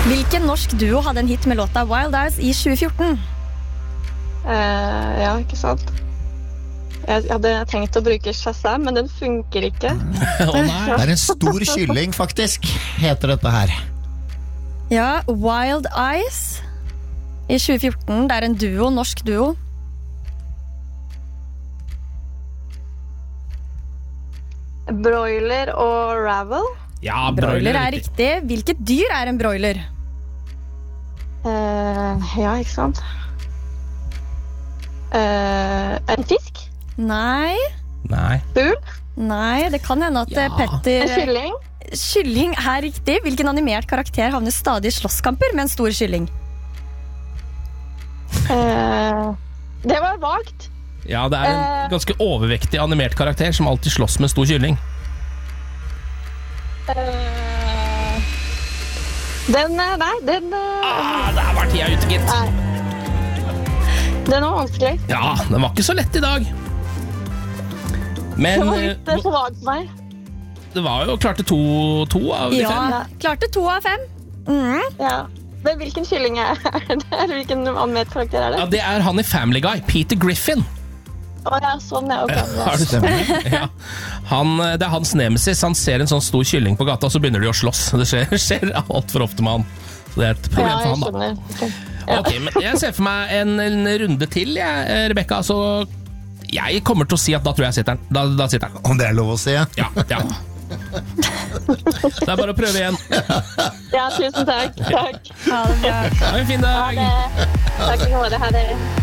Hvilken norsk duo hadde en hit med låta Wild Eyes i 2014? Ja, ikke sant? Jeg hadde tenkt å bruke Shazam, men den funker ikke. Det en stor kylling, faktisk, heter dette her. Ja, Wild Eyes i 2014. Det en duo, norsk duo. Broiler og Ravel. Ja, Broiler riktig. Hvilket dyr en broiler? Ja, ikke sant? En fisk? Nei. Fugl? Nei, det kan hende at Petter... En kylling? Kylling riktig. Hvilken animert karakter havner stadig i slåsskamper med en stor kylling? Det var vagt. Ja, det en ganske overvektig animert karakter som alltid slåss med stor kylling. Nei, den Der var tida ute, gitt. Den var vanskelig. Ja, den var ikke så lett i dag. Men Den var litt for vag for meg. det var jo klarte to av de fem. Ja, klarte 2 av 5. Ja. Men hvilken kylling det? Hvilken animert karakter det? Ja, det han i Family Guy, Peter Griffin. Ja, sånn Har du sett det? Ja. Det hans nemesis. Han ser en sånn stor kylling på gata, og så begynner de å slåss. Det skjer alt for ofte med han. Så det et problem for han, da. Ok, men jeg ser for meg en runde til, Rebecca. Så jeg kommer til å si at da tror jeg sitter den. Da sitter den. Om det lov å si, ja. Ja. Det bare å prøve igjen. Ja, tusen takk. Ha det bra. Ha en fin dag. Takk i måte. Ha det.